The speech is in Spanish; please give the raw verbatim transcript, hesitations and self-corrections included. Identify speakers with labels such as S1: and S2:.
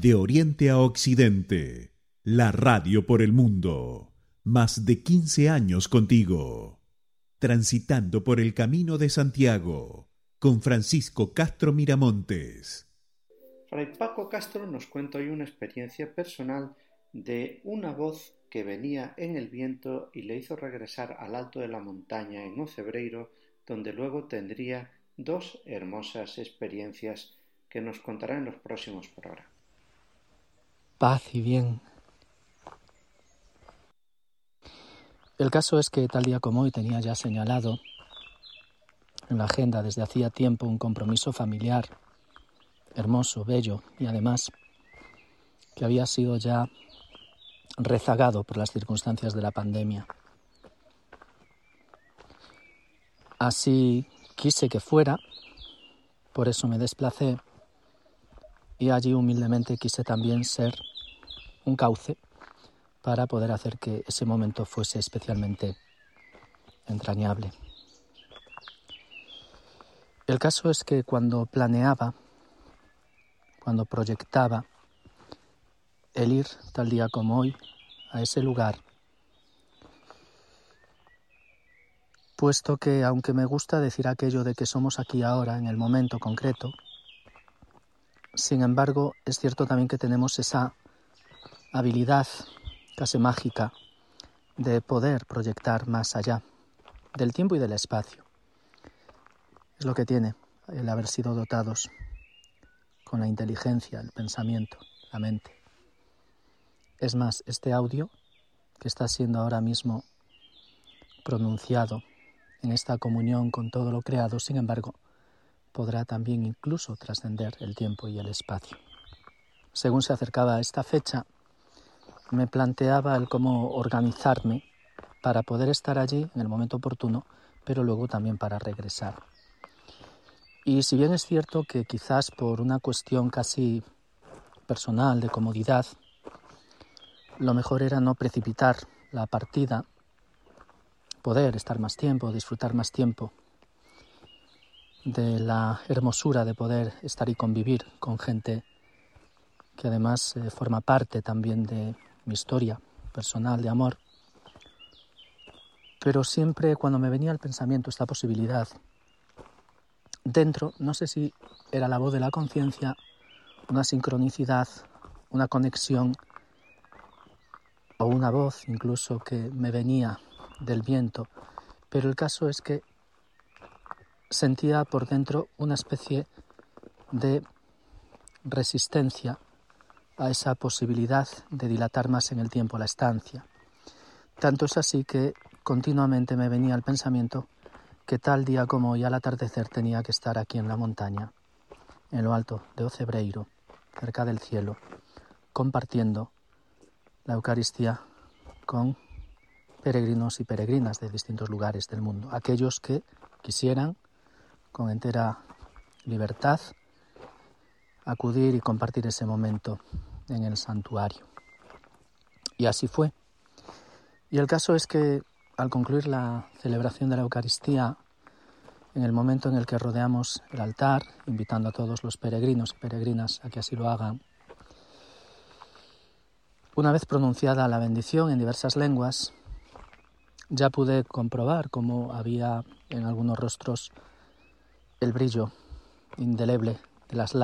S1: De oriente a occidente, la radio por el mundo. Más de quince años contigo. Transitando por el camino de Santiago, con Francisco Castro Miramontes.
S2: Fray Paco Castro nos cuenta hoy una experiencia personal de una voz que venía en el viento y le hizo regresar al alto de la montaña en Ocebreiro, donde luego tendría dos hermosas experiencias que nos contará en los próximos programas.
S3: Paz y bien. El caso es que tal día como hoy tenía ya señalado en la agenda desde hacía tiempo un compromiso familiar hermoso, bello y además que había sido ya rezagado por las circunstancias de la pandemia. Así quise que fuera, por eso me desplacé y allí humildemente quise también ser un cauce para poder hacer que ese momento fuese especialmente entrañable. El caso es que cuando planeaba, cuando proyectaba el ir tal día como hoy a ese lugar, puesto que aunque me gusta decir aquello de que somos aquí ahora, en el momento concreto, sin embargo es cierto también que tenemos esa habilidad casi mágica de poder proyectar más allá del tiempo y del espacio. Es lo que tiene el haber sido dotados con la inteligencia, el pensamiento, la mente. Es más, este audio que está siendo ahora mismo pronunciado en esta comunión con todo lo creado, sin embargo, podrá también incluso trascender el tiempo y el espacio. Según se acercaba a esta fecha, me planteaba el cómo organizarme para poder estar allí en el momento oportuno, pero luego también para regresar. Y si bien es cierto que quizás por una cuestión casi personal, de comodidad, lo mejor era no precipitar la partida, poder estar más tiempo, disfrutar más tiempo de la hermosura de poder estar y convivir con gente que además eh, forma parte también de mi historia personal de amor. Pero siempre cuando me venía al pensamiento esta posibilidad, dentro, no sé si era la voz de la conciencia, una sincronicidad, una conexión o una voz incluso que me venía del viento, pero el caso es que sentía por dentro una especie de resistencia a esa posibilidad de dilatar más en el tiempo la estancia. Tanto es así que continuamente me venía al pensamiento que tal día como hoy al atardecer tenía que estar aquí en la montaña, en lo alto de Ocebreiro, cerca del cielo, compartiendo la Eucaristía con peregrinos y peregrinas de distintos lugares del mundo, aquellos que quisieran con entera libertad acudir y compartir ese momento en el santuario. Y así fue. Y el caso es que al concluir la celebración de la Eucaristía, en el momento en el que rodeamos el altar, invitando a todos los peregrinos y peregrinas a que así lo hagan, una vez pronunciada la bendición en diversas lenguas, ya pude comprobar cómo había en algunos rostros el brillo indeleble de las lágrimas